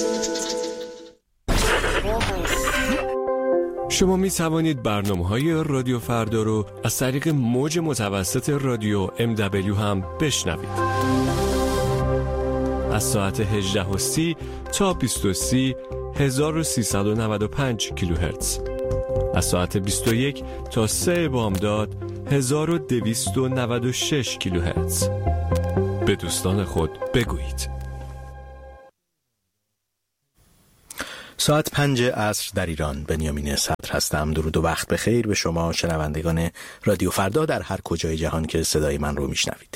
شما می توانید برنامه‌های رادیو فردا رو از طریق موج متوسط رادیو MW هم بشنوید. از ساعت 18:30 تا 20:30 1395 کیلوهرتز. از ساعت 21 تا 3 بامداد 1296 کیلوهرتز. به دوستان خود بگویید. ساعت 5 عصر در ایران. بنیامین صدر هستم. درود و وقت بخیر به شما شنوندگان رادیو فردا در هر کجای جهان که صدای من رو میشنوید.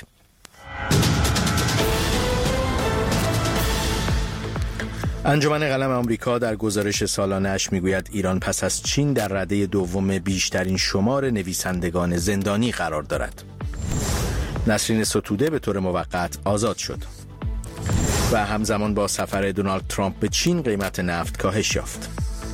انجمن قلم آمریکا در گزارش سالانه‌اش میگوید ایران پس از چین در رده دوم بیشترین شمار نویسندگان زندانی قرار دارد. نسرین ستوده به طور موقت آزاد شد. و همزمان با سفر دونالد ترامپ به چین قیمت نفت کاهش یافت.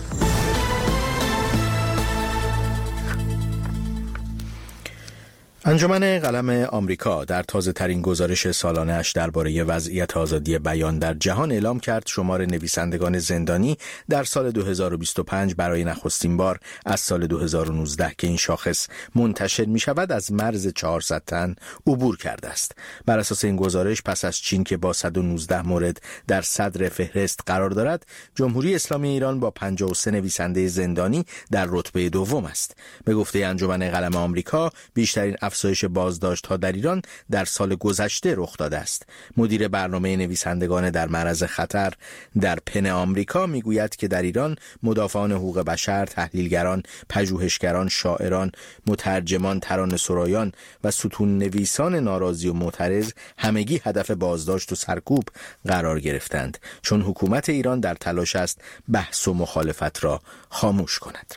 انجمن قلم آمریکا در تازه‌ترین گزارش سالانه‌اش درباره وضعیت آزادی بیان در جهان اعلام کرد شمار نویسندگان زندانی در سال 2025 برای نخستین بار از سال 2019 که این شاخص منتشر می‌شود از مرز 400 تن عبور کرده است. بر اساس این گزارش پس از چین که با 119 مورد در صدر فهرست قرار دارد، جمهوری اسلامی ایران با 53 نویسنده زندانی در رتبه دوم است. به گفته انجمن قلم آمریکا، بیشترین افزایش بازداشت‌ها در ایران در سال گذشته رخ داده است. مدیر برنامه نویسندگان در معرض خطر در پن آمریکا میگوید که در ایران مدافعان حقوق بشر، تحلیلگران، پژوهشگران، شاعران، مترجمان، ترانه‌سرایان و ستون نویسان ناراضی و معترض همگی هدف بازداشت و سرکوب قرار گرفتند، چون حکومت ایران در تلاش است بحث و مخالفت را خاموش کند.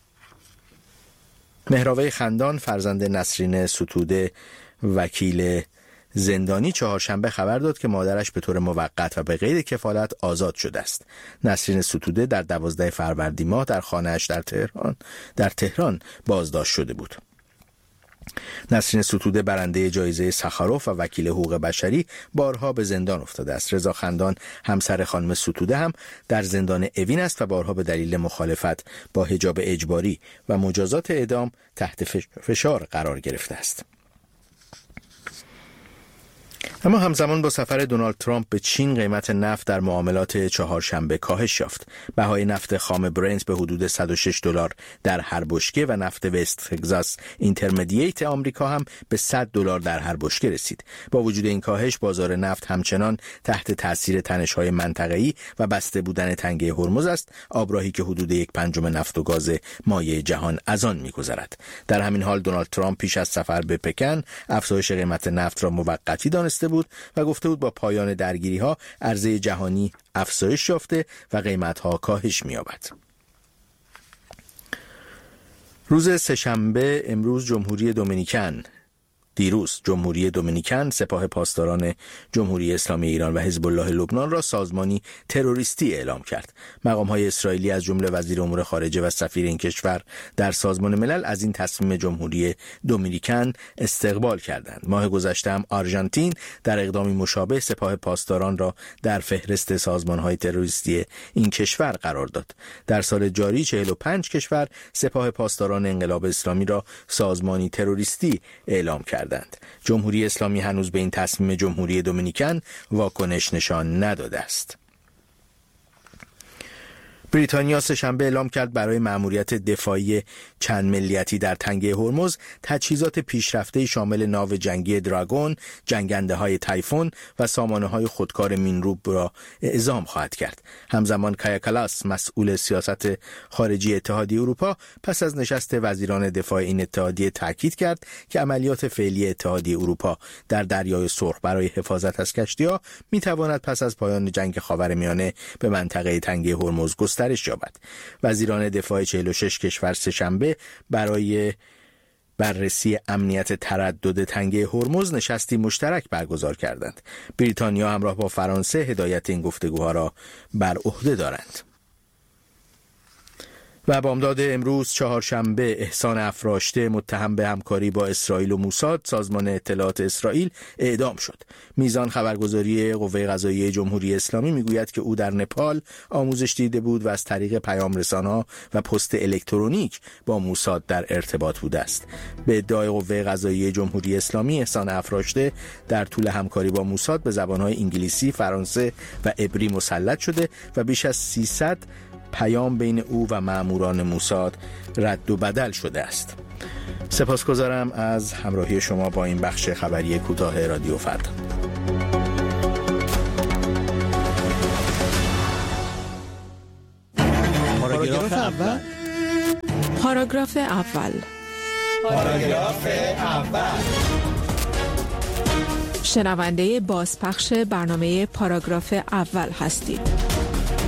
مهراوی خندان فرزند نسرین ستوده وکیل زندانی چهارشنبه خبر داد که مادرش به طور موقت و به قید کفالت آزاد شده است. نسرین ستوده در 12 فروردین ماه در خانه‌اش در تهران بازداشت شده بود. نسرین ستوده برنده جایزه سخاروف و وکیل حقوق بشری بارها به زندان افتاده است. رضا خندان همسر خانم ستوده هم در زندان اوین است و بارها به دلیل مخالفت با حجاب اجباری و مجازات اعدام تحت فشار قرار گرفته است. اما همزمان با سفر دونالد ترامپ به چین قیمت نفت در معاملات چهارشنبه کاهش یافت. بهای نفت خام برنت به حدود $106 در هر بشکه و نفت وست تگزاس اینترمدییت آمریکا هم به $100 در هر بشکه رسید. با وجود این کاهش، بازار نفت همچنان تحت تاثیر تنش‌های منطقه‌ای و بسته بودن تنگه هرمز است، آبراهی که حدود 1/5 نفت و گاز مایع جهان از آن می‌گذرد. در همین حال دونالد ترامپ پیش از سفر به پکن افزایش قیمت نفت را موقتی دانسته بود و گفته بود با پایان درگیری‌ها عرضه جهانی افزایش یافته و قیمت‌ها کاهش می‌یابد. روز سه‌شنبه دیروز جمهوری دومینیکن سپاه پاسداران جمهوری اسلامی ایران و حزب الله لبنان را سازمانی تروریستی اعلام کرد. مقام‌های اسرائیلی از جمله وزیر امور خارجه و سفیر این کشور در سازمان ملل از این تصمیم جمهوری دومینیکن استقبال کردند. ماه گذشته هم آرژانتین در اقدامی مشابه سپاه پاسداران را در فهرست سازمان‌های تروریستی این کشور قرار داد. در سال جاری 45 کشور سپاه پاسداران انقلاب اسلامی را سازمانی تروریستی اعلام کرد. جمهوری اسلامی هنوز به این تصمیم جمهوری دومینیکن واکنش نشان نداده است. بریتانیا سه‌شنبه اعلام کرد برای مأموریت دفاعی چند ملیتی در تنگه هرمز تجهیزات پیشرفته شامل ناو جنگی دراگون، جنگنده‌های تایفون و سامانه‌های خودکار مینروب را اعزام خواهد کرد. همزمان کایا کالاس مسئول سیاست خارجی اتحادیه اروپا پس از نشست وزیران دفاع این اتحادیه تاکید کرد که عملیات فعلی اتحادیه اروپا در دریای سرخ برای حفاظت از کشتی‌ها می‌تواند پس از پایان جنگ خاورمیانه به منطقه تنگه هرمز گسترش یابد. وزیران دفاع 46 کشور سه‌شنبه برای بررسی امنیت تردد تنگه هرمز نشستی مشترک برگزار کردند. بریتانیا همراه با فرانسه هدایت این گفتگوها را بر عهده دارند. و بامداد امروز چهارشنبه احسان افراشته متهم به همکاری با اسرائیل و موساد سازمان اطلاعات اسرائیل اعدام شد. میزان خبرگزاری قوه قضاییه جمهوری اسلامی میگوید که او در نپال آموزش دیده بود و از طریق پیام رسانه‌ها و پست الکترونیک با موساد در ارتباط بوده است. به ادعای قوه قضاییه جمهوری اسلامی احسان افراشته در طول همکاری با موساد به زبان‌های انگلیسی، فرانسه و عبری مسلط شده و بیش از 300 پیام بین او و ماموران موساد رد و بدل شده است. سپاسگزارم از همراهی شما با این بخش خبری کوتاه رادیو فردا. پاراگراف اول. پاراگراف اول. پاراگراف اول. شنونده بازپخش برنامه پاراگراف اول هستید.